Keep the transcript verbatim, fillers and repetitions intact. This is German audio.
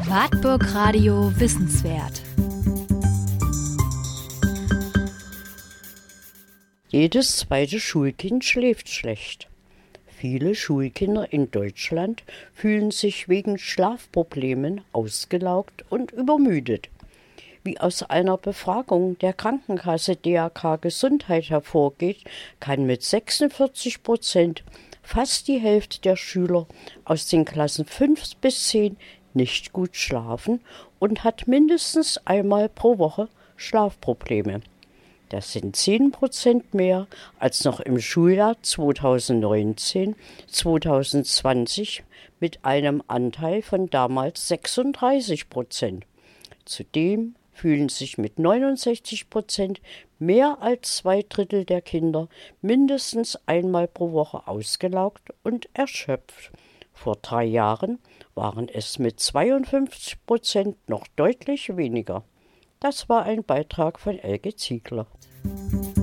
Wartburg Radio Wissenswert. Jedes zweite Schulkind schläft schlecht. Viele Schulkinder in Deutschland fühlen sich wegen Schlafproblemen ausgelaugt und übermüdet. Wie aus einer Befragung der Krankenkasse D A K Gesundheit hervorgeht, kann mit sechsundvierzig Prozent fast die Hälfte der Schüler aus den Klassen fünf bis zehn nicht gut schlafen und hat mindestens einmal pro Woche Schlafprobleme. Das sind zehn Prozent mehr als noch im Schuljahr zweitausendneunzehn zweitausendzwanzig mit einem Anteil von damals sechsunddreißig Prozent. Zudem fühlen sich mit neunundsechzig Prozent mehr als zwei Drittel der Kinder mindestens einmal pro Woche ausgelaugt und erschöpft. Vor drei Jahren waren es mit zweiundfünfzig Prozent noch deutlich weniger. Das war ein Beitrag von Elke Ziegler.